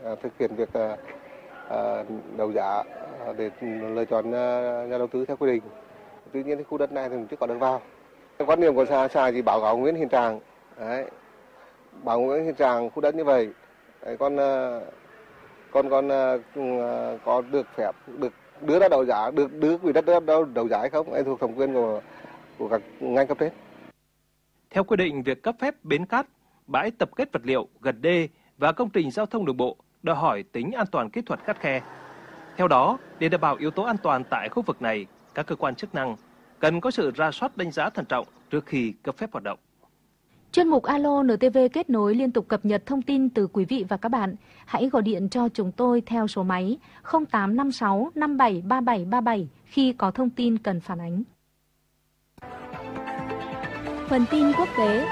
thực hiện việc đấu giá để lựa chọn nhà đầu tư theo quy định. Tuy nhiên thì khu đất này thì chưa có được vào. Quan điểm của xã chỉ báo cáo nguyên hiện trạng, đấy, báo nguyên hiện trạng khu đất như vậy. Đấy, còn có được phép được đưa ra đấu giá, được đưa quỹ đất đấu giá hay không, ấy thuộc thẩm quyền của các ngành cấp trên. Theo quy định, việc cấp phép bến cát, bãi tập kết vật liệu, gật đê và công trình giao thông đường bộ đòi hỏi tính an toàn kỹ thuật khắt khe. Theo đó, để đảm bảo yếu tố an toàn tại khu vực này, các cơ quan chức năng cần có sự rà soát đánh giá thận trọng trước khi cấp phép hoạt động. Chuyên mục Alo NTV kết nối liên tục cập nhật thông tin từ quý vị và các bạn. Hãy gọi điện cho chúng tôi theo số máy 0856 573737 khi có thông tin cần phản ánh. Phần tin quốc tế.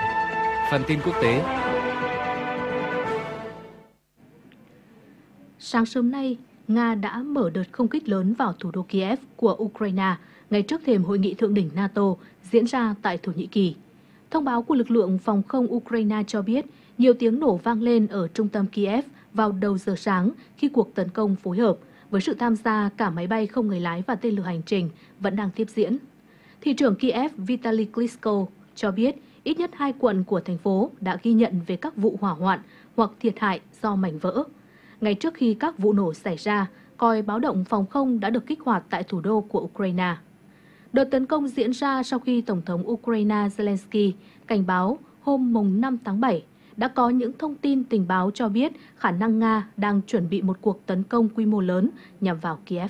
Sáng sớm nay, Nga đã mở đợt không kích lớn vào thủ đô Kiev của Ukraine ngay trước thềm hội nghị thượng đỉnh NATO diễn ra tại Thổ Nhĩ Kỳ. Thông báo của lực lượng phòng không Ukraine cho biết nhiều tiếng nổ vang lên ở trung tâm Kiev vào đầu giờ sáng khi cuộc tấn công phối hợp với sự tham gia cả máy bay không người lái và tên lửa hành trình vẫn đang tiếp diễn. Thị trưởng Kiev Vitaly Klitschko cho biết ít nhất 2 quận của thành phố đã ghi nhận về các vụ hỏa hoạn hoặc thiệt hại do mảnh vỡ. Ngay trước khi các vụ nổ xảy ra, còi báo động phòng không đã được kích hoạt tại thủ đô của Ukraine. Đợt tấn công diễn ra sau khi Tổng thống Ukraine Zelensky cảnh báo hôm 5 tháng 7 đã có những thông tin tình báo cho biết khả năng Nga đang chuẩn bị một cuộc tấn công quy mô lớn nhằm vào Kiev.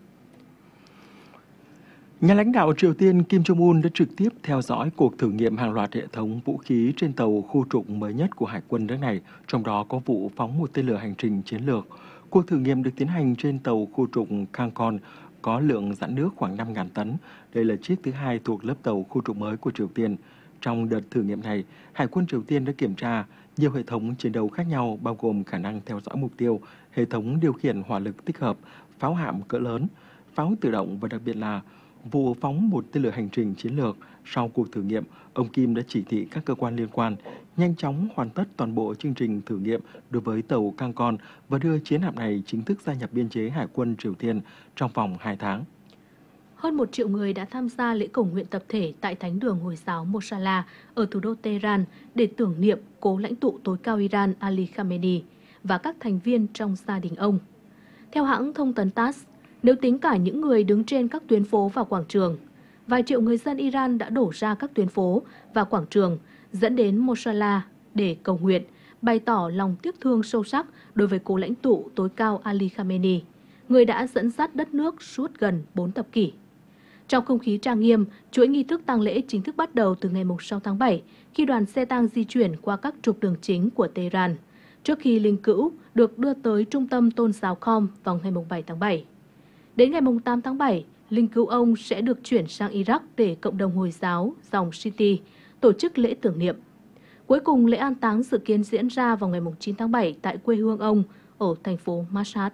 Nhà lãnh đạo Triều Tiên Kim Jong-un đã trực tiếp theo dõi cuộc thử nghiệm hàng loạt hệ thống vũ khí trên tàu khu trục mới nhất của Hải quân nước này, trong đó có vụ phóng một tên lửa hành trình chiến lược. Cuộc thử nghiệm được tiến hành trên tàu khu trục Kangkon có lượng rãnh nước khoảng 5.000 tấn. Đây là chiếc thứ hai thuộc lớp tàu khu trục mới của Triều Tiên. Trong đợt thử nghiệm này, Hải quân Triều Tiên đã kiểm tra nhiều hệ thống chiến đấu khác nhau bao gồm khả năng theo dõi mục tiêu, hệ thống điều khiển hỏa lực tích hợp, pháo hạm cỡ lớn, pháo tự động và đặc biệt là vụ phóng một tên lửa hành trình chiến lược. Sau cuộc thử nghiệm, ông Kim đã chỉ thị các cơ quan liên quan nhanh chóng hoàn tất toàn bộ chương trình thử nghiệm đối với tàu Kangkon và đưa chiến hạm này chính thức gia nhập biên chế Hải quân Triều Tiên trong vòng 2 tháng. Hơn 1 triệu người đã tham gia lễ cầu nguyện tập thể tại Thánh đường Hồi giáo Mosala ở thủ đô Tehran để tưởng niệm cố lãnh tụ tối cao Iran Ali Khamenei và các thành viên trong gia đình ông. Theo hãng thông tấn TASS, nếu tính cả những người đứng trên các tuyến phố và quảng trường, vài triệu người dân Iran đã đổ ra các tuyến phố và quảng trường dẫn đến Mosala để cầu nguyện, bày tỏ lòng tiếc thương sâu sắc đối với cố lãnh tụ tối cao Ali Khamenei, người đã dẫn dắt đất nước suốt gần 4 thập kỷ. Trong không khí trang nghiêm, chuỗi nghi thức tang lễ chính thức bắt đầu từ ngày 6 tháng 7 khi đoàn xe tang di chuyển qua các trục đường chính của Tehran, trước khi linh cữu được đưa tới trung tâm tôn giáo Qom vào ngày 7 tháng 7. Đến ngày 8 tháng 7, linh cữu ông sẽ được chuyển sang Iraq để cộng đồng Hồi giáo dòng Shiite tổ chức lễ tưởng niệm. Cuối cùng, lễ an táng dự kiến diễn ra vào ngày 9 tháng 7 tại quê hương ông ở thành phố Mashhad.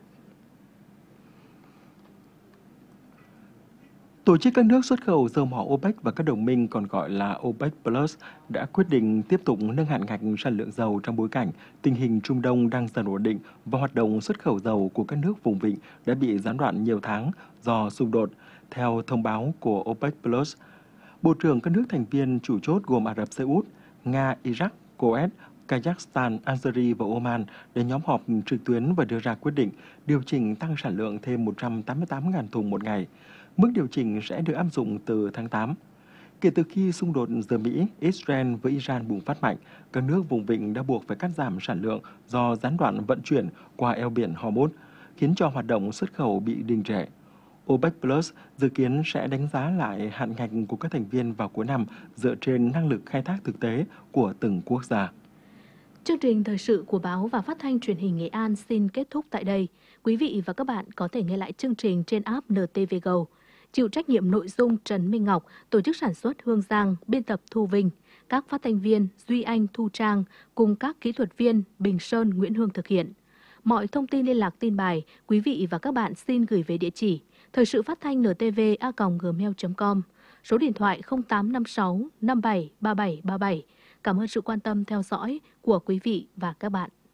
Tổ chức các nước xuất khẩu dầu mỏ OPEC và các đồng minh còn gọi là OPEC Plus đã quyết định tiếp tục nâng hạn ngạch sản lượng dầu trong bối cảnh tình hình Trung Đông đang dần ổn định và hoạt động xuất khẩu dầu của các nước vùng vịnh đã bị gián đoạn nhiều tháng do xung đột. Theo thông báo của OPEC Plus, Bộ trưởng các nước thành viên chủ chốt gồm Ả Rập Xê Út, Nga, Iraq, Kuwait, Kazakhstan, Algeria và Oman để nhóm họp trực tuyến và đưa ra quyết định điều chỉnh tăng sản lượng thêm 188.000 thùng một ngày. Mức điều chỉnh sẽ được áp dụng từ tháng 8. Kể từ khi xung đột giữa Mỹ, Israel với Iran bùng phát mạnh, các nước vùng vịnh đã buộc phải cắt giảm sản lượng do gián đoạn vận chuyển qua eo biển Hormuz, khiến cho hoạt động xuất khẩu bị đình trệ. OPEC Plus dự kiến sẽ đánh giá lại hạn ngạch của các thành viên vào cuối năm dựa trên năng lực khai thác thực tế của từng quốc gia. Chương trình thời sự của báo và phát thanh truyền hình Nghệ An xin kết thúc tại đây. Quý vị và các bạn có thể nghe lại chương trình trên app NTV Go. Chịu trách nhiệm nội dung Trần Minh Ngọc, tổ chức sản xuất Hương Giang, biên tập Thu Vinh, các phát thanh viên Duy Anh, Thu Trang cùng các kỹ thuật viên Bình Sơn, Nguyễn Hương thực hiện. Mọi thông tin liên lạc tin bài, quý vị và các bạn xin gửi về địa chỉ thời sự phát thanh ntv@gmail.com, số điện thoại 0856 57 3737. Cảm ơn sự quan tâm theo dõi của quý vị và các bạn.